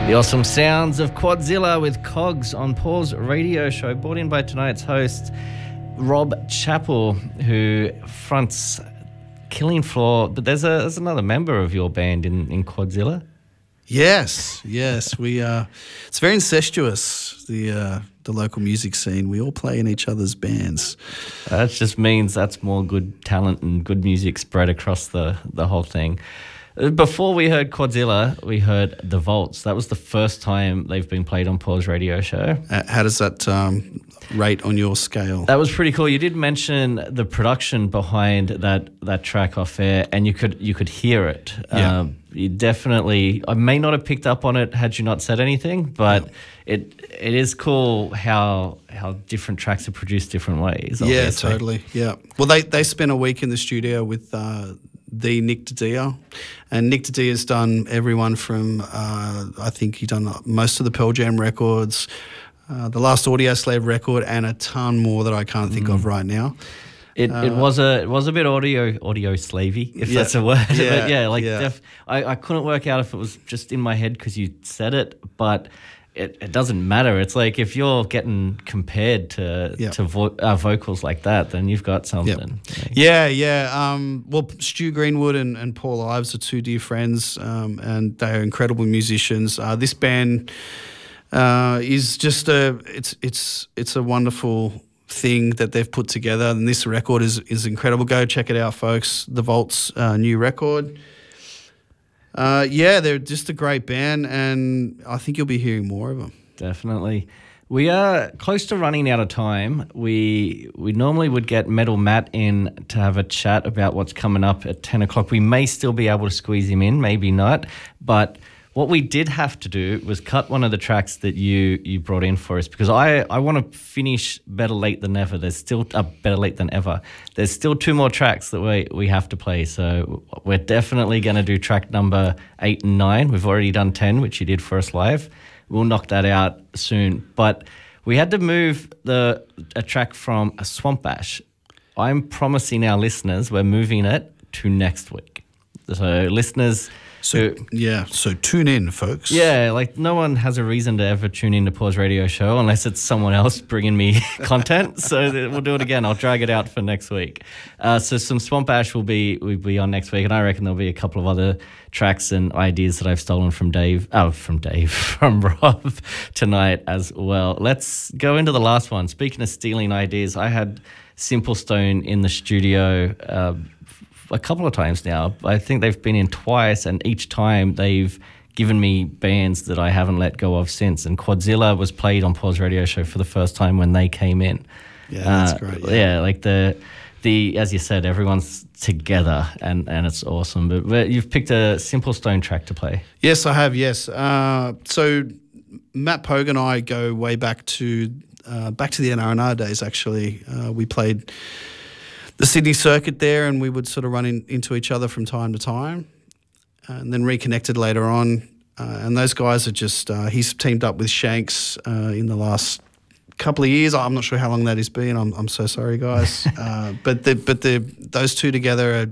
The awesome sounds of Quadzilla with Cogs on Paul's radio show, brought in by tonight's host, Rob Chappell, who fronts Killing Floor. But there's another member of your band in Quadzilla. Yes. We it's very incestuous, the local music scene. We all play in each other's bands. That just means that's more good talent and good music spread across the whole thing. Before we heard Quadzilla, we heard The Vaults. That was the first time they've been played on Paul's radio show. How does that rate on your scale? That was pretty cool. You did mention the production behind that track off air, and you could hear it. Yeah. You definitely. I may not have picked up on it had you not said anything, but it is cool how different tracks are produced different ways. Obviously. Yeah, totally. Yeah. Well, they spent a week in the studio with the Nick Didia, and Nick Didia's done everyone from I think he's done most of the Pearl Jam records, the last Audio Slave record, and a ton more that I can't think of right now. It was a bit audio slavey, if that's a word. Yeah, but I couldn't work out if it was just in my head because you said it, but it doesn't matter. It's like if you're getting compared to vocals like that, then you've got something. Yeah. Well, Stu Greenwood and Paul Ives are two dear friends, and they are incredible musicians. This band is just it's a wonderful thing that they've put together, and this record is incredible. Go check it out, folks. The Vaults new record. They're just a great band, and I think you'll be hearing more of them. Definitely. We are close to running out of time. We normally would get Metal Matt in to have a chat about what's coming up at 10 o'clock. We may still be able to squeeze him in, maybe not. But what we did have to do was cut one of the tracks that you brought in for us, because I want to finish Better Late Than Ever. There's still Better Late Than Ever. There's still two more tracks that we have to play. So we're definitely going to do track number 8 and 9. We've already done 10, which you did for us live. We'll knock that out soon. But we had to move a track from a Swamp Ash. I'm promising our listeners we're moving it to next week. So listeners... So tune in, folks. Yeah, like no one has a reason to ever tune in to Paul's radio show unless it's someone else bringing me content. So we'll do it again. I'll drag it out for next week. So some Swamp Ash will be on next week, and I reckon there'll be a couple of other tracks and ideas that I've stolen from Rob tonight as well. Let's go into the last one. Speaking of stealing ideas, I had Simple Stone in the studio a couple of times now. I think they've been in twice, and each time they've given me bands that I haven't let go of since. And Quadzilla was played on Paul's radio show for the first time when they came in. Yeah, that's great. Yeah, like the as you said, everyone's together, and it's awesome. But you've picked a Simple Stone track to play. Yes, I have. Yes. So Matt Pogue and I go way back to the NRNR days. Actually, we played the Sydney circuit there, and we would sort of run into each other from time to time, and then reconnected later on. And those guys are just he's teamed up with Shanks in the last couple of years. I'm not sure how long that has been. I'm so sorry, guys. But those two together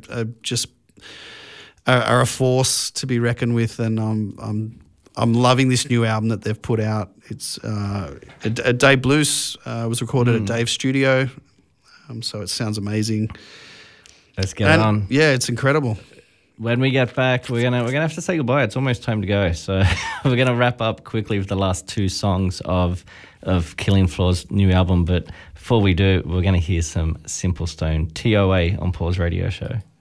are a force to be reckoned with, and I'm loving this new album that they've put out. It's a Dave Blues was recorded at Dave's studio. So it sounds amazing. Let's get on. Yeah, it's incredible. When we get back, we're gonna have to say goodbye. It's almost time to go. So we're gonna wrap up quickly with the last two songs of Killing Floor's new album. But before we do, we're gonna hear some Simple Stone, TOA on Paul's radio show.